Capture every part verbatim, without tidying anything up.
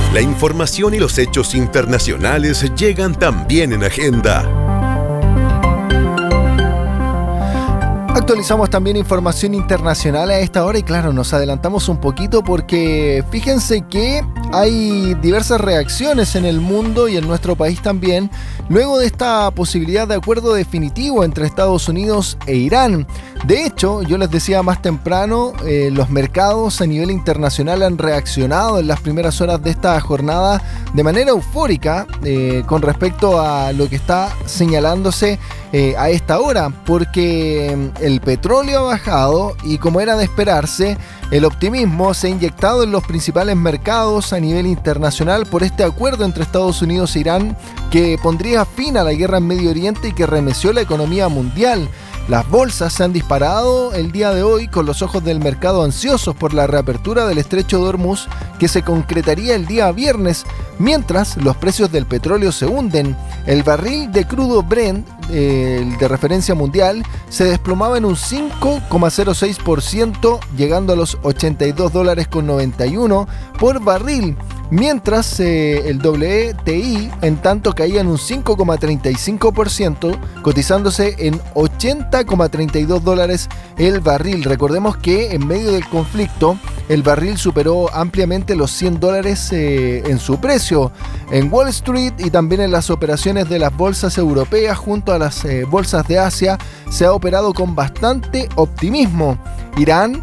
La información y los hechos internacionales llegan también en Agenda. Actualizamos también información internacional a esta hora y claro, nos adelantamos un poquito porque fíjense que hay diversas reacciones en el mundo y en nuestro país también luego de esta posibilidad de acuerdo definitivo entre Estados Unidos e Irán. De hecho, yo les decía más temprano, eh, los mercados a nivel internacional han reaccionado en las primeras horas de esta jornada de manera eufórica eh, con respecto a lo que está señalándose eh, a esta hora, porque el petróleo ha bajado y, como era de esperarse, el optimismo se ha inyectado en los principales mercados a nivel internacional por este acuerdo entre Estados Unidos e Irán que pondría fin a la guerra en Medio Oriente y que remeció la economía mundial. Las bolsas se han disparado el día de hoy con los ojos del mercado ansiosos por la reapertura del estrecho de Hormuz que se concretaría el día viernes, mientras los precios del petróleo se hunden. El barril de crudo Brent, eh, el de referencia mundial, se desplomaba en un cinco coma cero seis por ciento, llegando a los ochenta y dos dólares con noventa y uno por barril. Mientras eh, el W T I en tanto caía en un cinco coma treinta y cinco por ciento, cotizándose en ochenta coma treinta y dos dólares el barril. Recordemos que en medio del conflicto el barril superó ampliamente los cien dólares eh, en su precio. En Wall Street y también en las operaciones de las bolsas europeas junto a las eh, bolsas de Asia se ha operado con bastante optimismo. Irán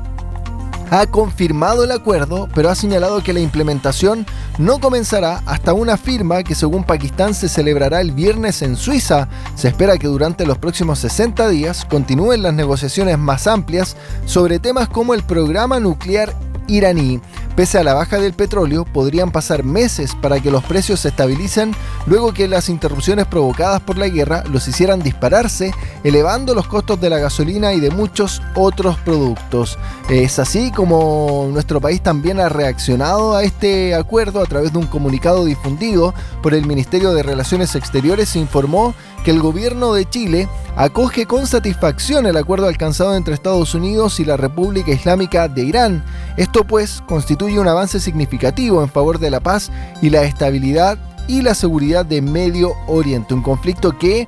ha confirmado el acuerdo, pero ha señalado que la implementación no comenzará hasta una firma que, según Pakistán, se celebrará el viernes en Suiza. Se espera que durante los próximos sesenta días continúen las negociaciones más amplias sobre temas como el programa nuclear iraní. Pese a la baja del petróleo, podrían pasar meses para que los precios se estabilicen luego que las interrupciones provocadas por la guerra los hicieran dispararse, elevando los costos de la gasolina y de muchos otros productos. Es así como nuestro país también ha reaccionado a este acuerdo. A través de un comunicado difundido por el Ministerio de Relaciones Exteriores se informó que el gobierno de Chile acoge con satisfacción el acuerdo alcanzado entre Estados Unidos y la República Islámica de Irán. Esto pues constituye un avance significativo en favor de la paz y la estabilidad y la seguridad de Medio Oriente, un conflicto que